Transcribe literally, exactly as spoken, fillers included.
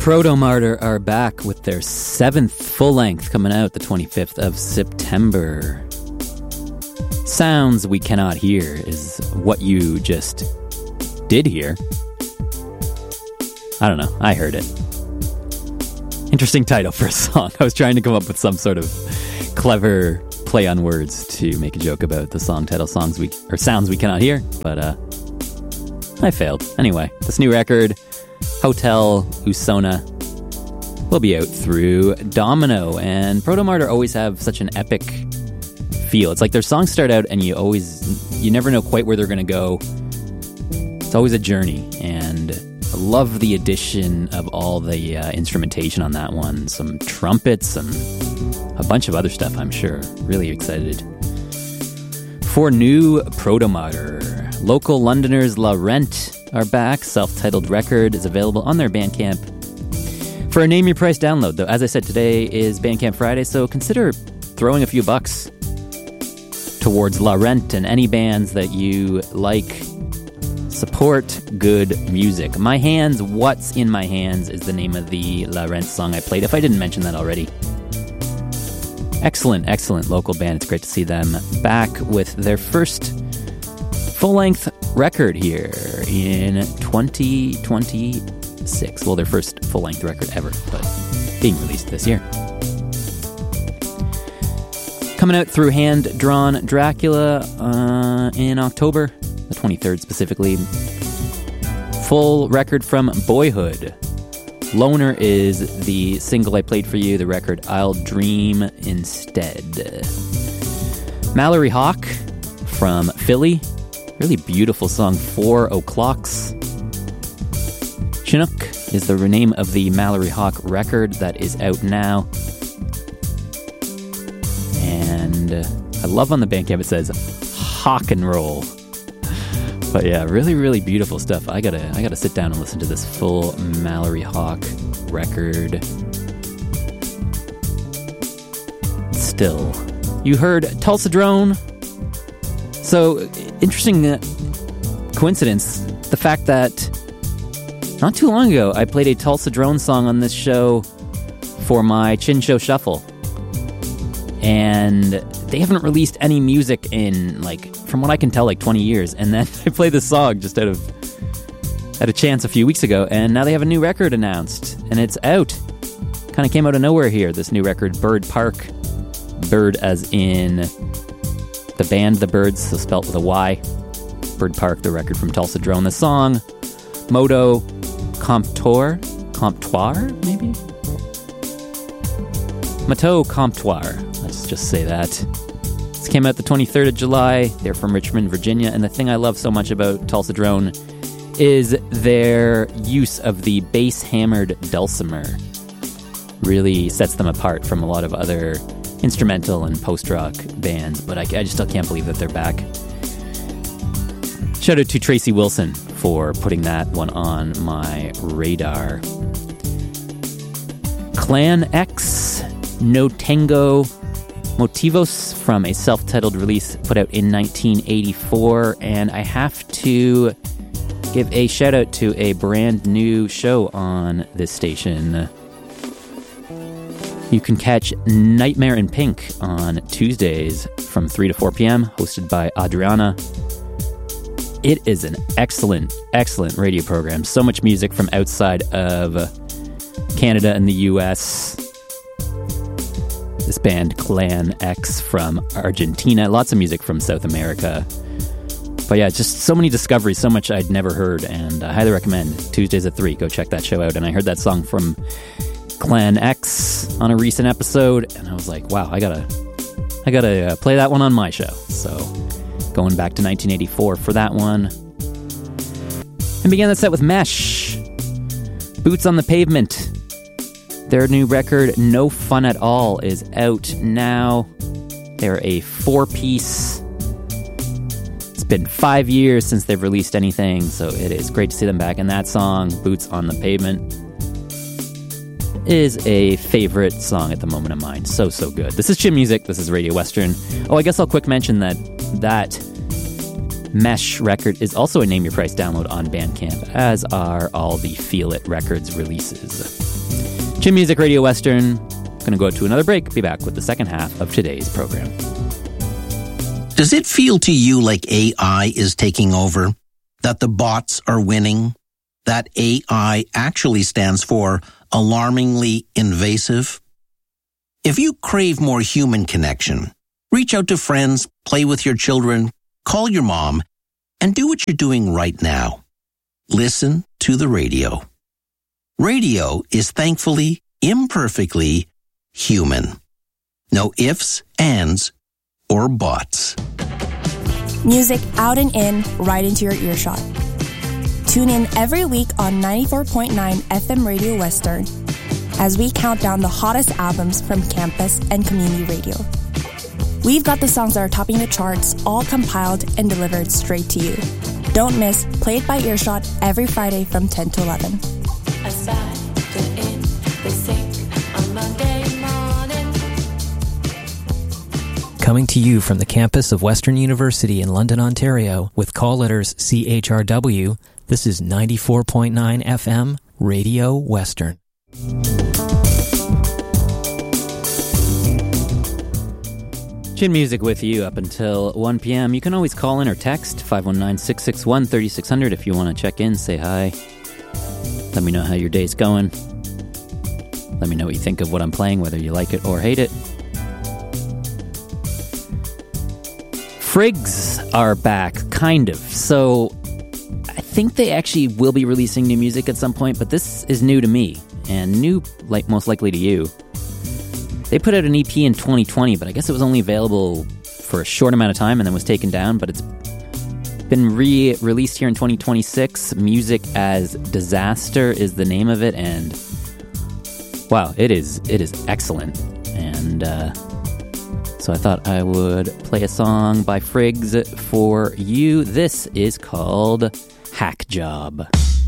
Protomartyr are back with their seventh full-length coming out the twenty-fifth of September. Sounds We Cannot Hear is what you just did hear. I don't know, I heard it. Interesting title for a song. I was trying to come up with some sort of clever play on words to make a joke about the song title, songs we or sounds we cannot hear, but uh, I failed. Anyway, this new record, Hotel Usona, will be out through Domino, and Protomartyr always have such an epic feel. It's like their songs start out and you always, you never know quite where they're going to go. It's always a journey, and I love the addition of all the uh, instrumentation on that one. Some trumpets and a bunch of other stuff, I'm sure. Really excited for new Protomartyr. Local Londoners La Rent are back. Self-titled record is available on their Bandcamp for a Name Your Price download. Though, as I said, today is Bandcamp Friday, so consider throwing a few bucks towards La Rent and any bands that you like. Support good music. My Hands, What's in My Hands is the name of the La Rent song I played, if I didn't mention that already. Excellent, excellent local band. It's great to see them back with their first full-length record here in twenty twenty-six. Well, their first full-length record ever, but being released this year. Coming out through Hand Drawn Dracula uh, in October, the twenty-third specifically. Full record from Boyhood. Loner is the single I played for you, the record I'll Dream Instead. Mallory Hawk from Philly. Really beautiful song, Four O'Clocks. Chinook is the name of the Mallory Hawk record that is out now. And uh, I love on the Bandcamp it says Hawk and Roll. But yeah, really, really beautiful stuff. I gotta, I gotta sit down and listen to this full Mallory Hawk record. Still, you heard Tulsa Drone. So, interesting uh, coincidence, the fact that not too long ago I played a Tulsa Drone song on this show for my Chin Show Shuffle. And they haven't released any music in, like, from what I can tell, like twenty years. And then I played this song just out of out of chance a few weeks ago, and now they have a new record announced, and it's out. Kind of came out of nowhere here, this new record, Bird Park. Bird as in the band The Birds, so spelt with a Y. Bird Park, the record from Tulsa Drone. The song, Moto Comptoir, Comptoir, maybe? Moto Comptoir, let's just say that. This came out the twenty-third of July. They're from Richmond, Virginia, and the thing I love so much about Tulsa Drone is their use of the bass-hammered dulcimer. Really sets them apart from a lot of other instrumental and post-rock bands, but I, I just still can't believe that they're back. Shout out to Tracy Wilson for putting that one on my radar. Clan X, No Tango Motivos, from a self-titled release put out in nineteen eighty-four, and I have to give a shout-out to a brand new show on this station. You can catch Nightmare in Pink on Tuesdays from three to four p.m., hosted by Adriana. It is an excellent, excellent radio program. So much music from outside of Canada and the U S. This band, Clan X, from Argentina. Lots of music from South America. But yeah, just so many discoveries, so much I'd never heard, and I highly recommend Tuesdays at three. Go check that show out. And I heard that song from Clan X on a recent episode, and I was like, wow, I gotta I gotta uh, play that one on my show. So going back to nineteen eighty-four for that one. And began the set with Mesh, Boots on the Pavement. Their new record, No Fun at All, is out now. They're a four-piece. It's been five years since they've released anything, so it is great to see them back. And that song, Boots on the Pavement, is a favorite song at the moment of mine. So, so good. This is Chin Music. This is Radio Western. Oh, I guess I'll quick mention that that Mesh record is also a Name Your Price download on Bandcamp, as are all the Feel It Records releases. Chin Music Radio Western. Gonna go to another break. Be back with the second half of today's program. Does it feel to you like A I is taking over? That the bots are winning? That A I actually stands for alarmingly invasive? If you crave more human connection, reach out to friends, play with your children, call your mom, and do what you're doing right now. Listen to the radio. Radio is thankfully, imperfectly human. No ifs, ands, or buts. Music out and in, right into your earshot. Tune in every week on ninety-four point nine F M Radio Western as we count down the hottest albums from campus and community radio. We've got the songs that are topping the charts, all compiled and delivered straight to you. Don't miss Play It by Earshot every Friday from ten to eleven. Aside, good in, the sink on Monday morning. Coming to you from the campus of Western University in London, Ontario, with call letters C H R W, this is ninety-four point nine F M Radio Western. Chin Music with you up until one p.m. You can always call in or text five one nine, six six one, three six zero zero if you want to check in, say hi. Let me know how your day's going. Let me know what you think of what I'm playing, whether you like it or hate it. Friggs are back, kind of. So I think they actually will be releasing new music at some point, but this is new to me, and new, like most likely to you. They put out an E P in twenty twenty, but I guess it was only available for a short amount of time and then was taken down, but it's been re-released here in twenty twenty-six. Music as Disaster is the name of it, and wow, it is it is excellent. And uh, so I thought I would play a song by Friggs for you. This is called Hack Job.